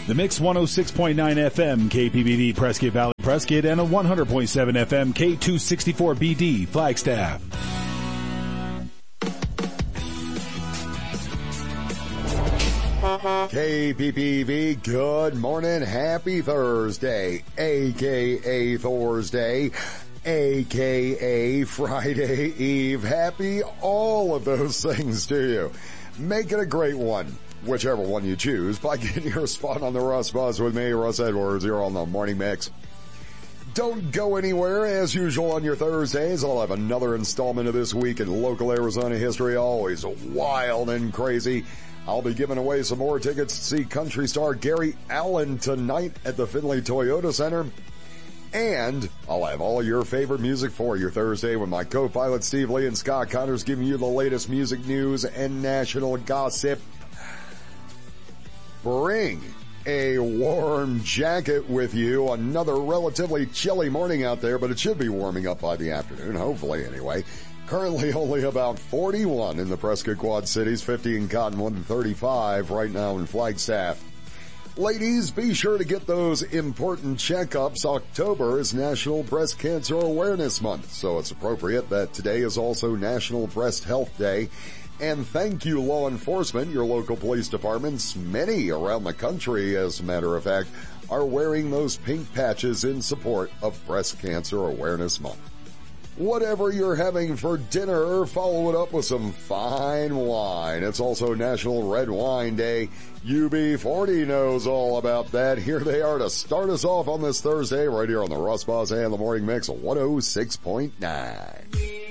The Mix 106.9 FM KPBD Prescott Valley Prescott and a 100.7 FM K264BD Flagstaff. KPPV, good morning. Happy Thursday, a.k.a. Thursday, a.k.a. Friday Eve. Happy all of those things to you. Make it a great one, whichever one you choose, by getting your spot on the Russ Buzz with me, Russ Edwards, here on the Morning Mix. Don't go anywhere. As usual on your Thursdays, I'll have another installment of This Week in Local Arizona History, always wild and crazy. I'll be giving away some more tickets to see country star Gary Allan tonight at the Findlay Toyota Center. And I'll have all your favorite music for your Thursday with my co-pilot Steve Lee and Scott Connors giving you the latest music news and national gossip. Bring a warm jacket with you. Another relatively chilly morning out there, but it should be warming up by the afternoon, hopefully anyway. Currently only about 41 in the Prescott Quad Cities, 50 in Cottonwood, and 35 right now in Flagstaff. Ladies, be sure to get those important checkups. October is National Breast Cancer Awareness Month, so it's appropriate that today is also National Breast Health Day. And thank you, law enforcement. Your local police departments, many around the country, as a matter of fact, are wearing those pink patches in support of Breast Cancer Awareness Month. Whatever you're having for dinner, follow it up with some fine wine. It's also National Red Wine Day. UB40 knows all about that. Here they are to start us off on this Thursday right here on the Russ Buzz and the Morning Mix 106.9.